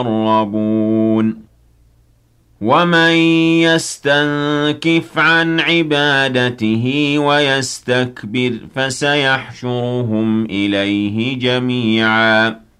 المقربون ومن يستنكف عن عبادته ويستكبر فسيحشرهم إليه جميعا